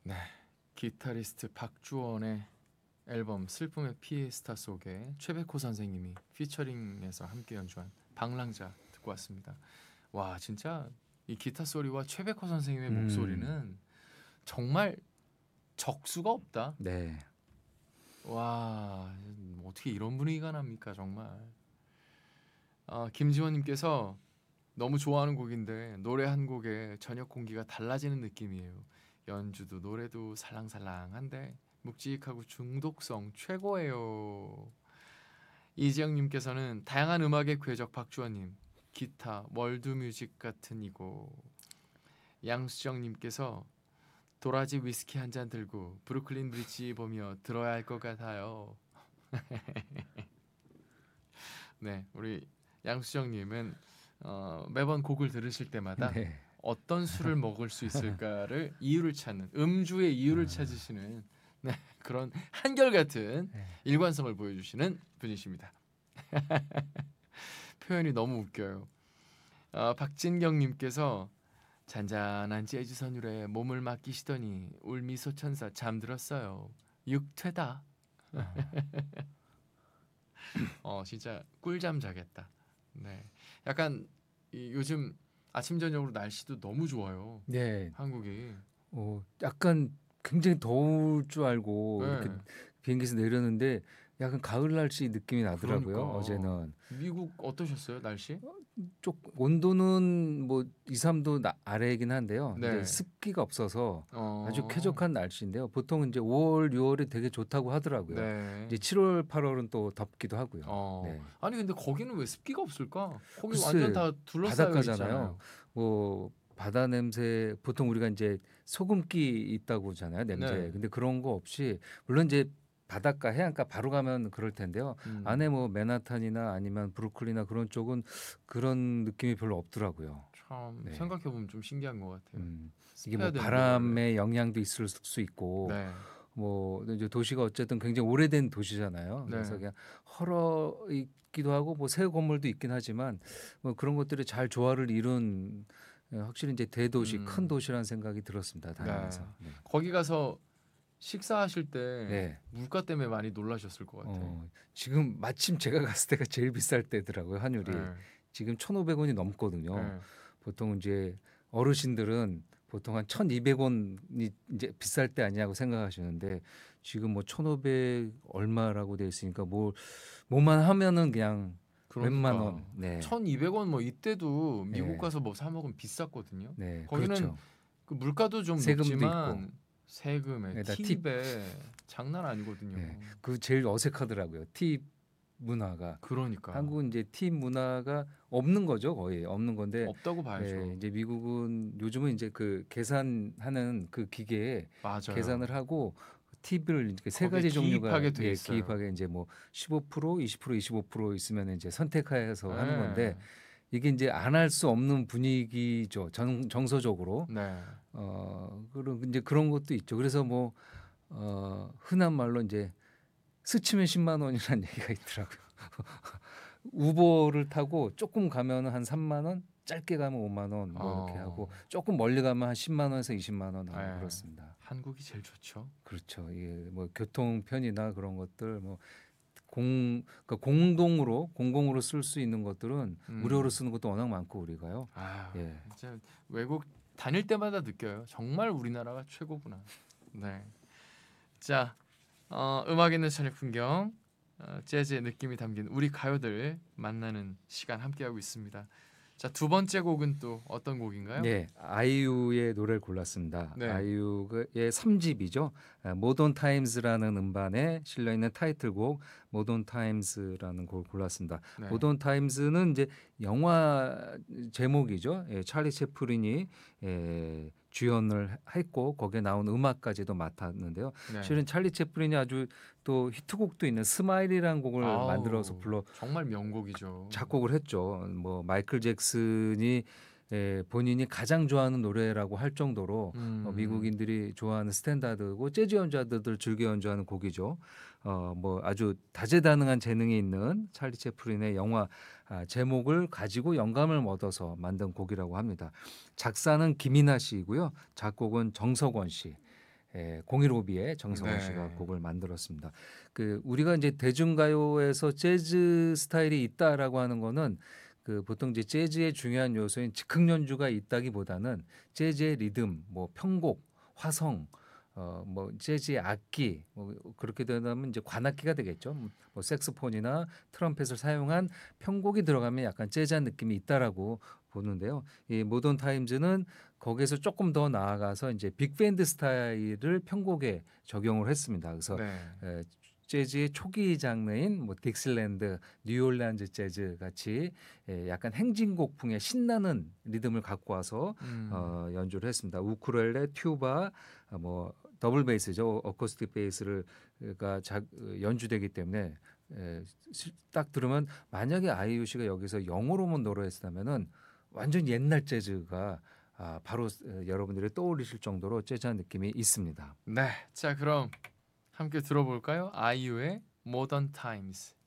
네, 기타리스트 박주원의 앨범 슬픔의 피에스타 속에 최백호 선생님이 피처링해서 함께 연주한 방랑자 듣고 왔습니다. 와, 진짜 이 기타 소리와 최백호 선생님의 음, 목소리는 정말 적수가 없다. 네. 와, 어떻게 이런 분위기가 납니까, 정말. 김지원님께서 너무 좋아하는 곡인데 노래 한 곡에 저녁 공기가 달라지는 느낌이에요. 연주도 노래도 살랑살랑한데 묵직하고 중독성 최고예요. 이지영님께서는 다양한 음악의 궤적 박주원님 기타 월드뮤직 같은 이고. 양수정님께서 도라지 위스키 한 잔 들고 브루클린 브릿지 보며 들어야 할 것 같아요. 네, 우리 양수정님은 매번 곡을 들으실 때마다 네. 어떤 술을 먹을 수 있을까를 이유를 찾는 음주의 이유를 아, 찾으시는 네, 그런 한결같은 네. 일관성을 보여주시는 분이십니다. 표현이 너무 웃겨요. 박진경님께서 잔잔한 재즈 선율에 몸을 맡기시더니 울미소천사 잠들었어요. 육퇴다. 아, 진짜 꿀잠 자겠다. 네, 약간 요즘 아침 저녁으로 날씨도 너무 좋아요. 네. 한국이. 약간 굉장히 더울 줄 알고 이렇게 네, 비행기에서 내렸는데 약간 가을 날씨 느낌이 나더라고요. 그러니까 어제는. 미국 어떠셨어요, 날씨? 쪽 온도는 뭐 2, 3도 아래이긴 한데요. 이제 네. 습기가 없어서 아주 어, 쾌적한 날씨인데요. 보통 이제 5월, 6월이 되게 좋다고 하더라고요. 이제 네. 7월, 8월은 또 덥기도 하고요. 네. 아니 근데 거기는 왜 습기가 없을까? 거기 완전 글쎄, 다 둘러싸여 바닷가잖아요. 있잖아요. 뭐 바다 냄새 보통 우리가 이제 소금기 있다고 하잖아요. 냄새. 네. 근데 그런 거 없이 물론 이제 바닷가 해안가 바로 가면 그럴 텐데요. 안에 음, 뭐 맨하탄이나 아니면 브루클린이나 그런 쪽은 그런 느낌이 별로 없더라고요. 참 네. 생각해 보면 좀 신기한 것 같아요. 음. 이게 뭐 습해야 되는데 원래. 바람의 영향도 있을 수 있고 네. 뭐 이제 도시가 어쨌든 굉장히 오래된 도시잖아요. 그래서 네. 그냥 헐어 있기도 하고 뭐 새 건물도 있긴 하지만 뭐 그런 것들이 잘 조화를 이룬 확실히 이제 대도시, 큰 음, 도시라는 생각이 들었습니다. 네. 다니면서. 네. 거기 가서 식사하실 때 네. 물가 때문에 많이 놀라셨을 것 같아. 지금 마침 제가 갔을 때가 제일 비쌀 때더라고요, 환율이. 네. 지금 1,500원이 넘거든요. 네. 보통 이제 어르신들은 보통 한 1,200원이 이제 비쌀 때 아니냐고 생각하시는데 지금 뭐 1,500 얼마라고 돼 있으니까 뭐만 하면은 그냥 웬만 그러니까 원. 네. 1,200원 뭐 이때도 미국 네. 가서 뭐 사 먹으면 비쌌거든요. 네. 거기는 그렇죠. 그 물가도 좀 세금도 있고. 높지만 세금에 에다 팁. 팁에 장난 아니거든요. 네. 그 제일 어색하더라고요. 팁 문화가. 그러니까 한국은 이제 팁 문화가 없는 거죠, 거의. 없는 건데 없다고 봐야죠. 이제 미국은 요즘은 이제 그 계산하는 그 기계에 맞아요. 계산을 하고 팁을 이렇게 세 거기에 가지 종류가 기입하게 돼 있어요. 기입하게 이제 뭐 15%, 20%, 25% 있으면 이제 선택해서 하는 건데 네. 이게 이제 안 할 수 없는 분위기죠. 정서적으로. 네. 그런 이제 그런 것도 있죠. 그래서 뭐 흔한 말로 이제 스치면 10만 원이라는 얘기가 있더라고요. 우버를 타고 조금 가면 한 3만 원, 짧게 가면 5만 원 뭐 이렇게 하고 어. 조금 멀리 가면 한 10만 원에서 20만 원 하고 네. 그렇습니다. 한국이 제일 좋죠. 그렇죠. 이게 뭐 교통 편이나 그런 것들 뭐 그러니까 공동으로 공공으로 쓸 수 있는 것들은 무료로 음. 쓰는 것도 워낙 많고 우리가요. 아, 예. 진짜 외국 다닐 때마다 느껴요. 정말 우리나라가 최고구나. 네. 자, 음악 있는 저녁 풍경, 재즈의 느낌이 담긴 우리 가요들 만나는 시간 함께하고 있습니다. 자, 두 번째 곡은 또 어떤 곡인가요? 네, 아이유의 노래를 골랐습니다. 네, 아이유의 3집이죠. 모던 타임즈라는 음반에 실려 있는 타이틀곡 모던 타임즈라는 곡을 골랐습니다. 네, 모던 타임즈는 이제 영화 제목이죠. 찰리 채플린이 주연을 했고 거기에 나온 음악까지도 맡았는데요. 네. 실은 찰리 채플린이 아주 또 히트곡도 있는 스마일이라는 곡을 만들어서 아우, 정말 명곡이죠. 작곡을 했죠. 뭐 마이클 잭슨이 본인이 가장 좋아하는 노래라고 할 정도로 음, 미국인들이 좋아하는 스탠다드고 재즈 연주자들을 즐겨 연주하는 곡이죠. 뭐 아주 다재다능한 재능이 있는 찰리 채플린의 영화 제목을 가지고 영감을 얻어서 만든 곡이라고 합니다. 작사는 김이나 씨이고요. 작곡은 정석원 씨. 015B의 정성원 네. 씨가 곡을 만들었습니다. 그 우리가 이제 대중가요에서 재즈 스타일이 있다라고 하는 거는 그 보통 이제 재즈의 중요한 요소인 즉흥 연주가 있다기보다는 재즈의 리듬, 뭐 편곡, 화성, 뭐 재즈의 악기, 뭐 그렇게 되면 이제 관악기가 되겠죠. 뭐 색소폰이나 트럼펫을 사용한 편곡이 들어가면 약간 재즈한 느낌이 있다라고 보는데요. 이 모던 타임즈는 거기에서 조금 더 나아가서 이제 빅밴드 스타일을 편곡에 적용을 했습니다. 그래서 네. 재즈의 초기 장르인 뭐 딕슬랜드, 뉴올리안즈 재즈 같이 약간 행진곡풍의 신나는 리듬을 갖고 와서 연주를 했습니다. 우쿨렐레, 튜바, 뭐 더블 베이스죠, 어쿠스틱 베이스가 연주되기 때문에 딱 들으면 만약에 아이유 씨가 여기서 영어로만 노래했다면은 완전 옛날 재즈가 바로 여러분들이 떠올리실 정도로 재즈한 느낌이 있습니다. 네. 자, 그럼 함께 들어볼까요? 아이유의 Modern Times.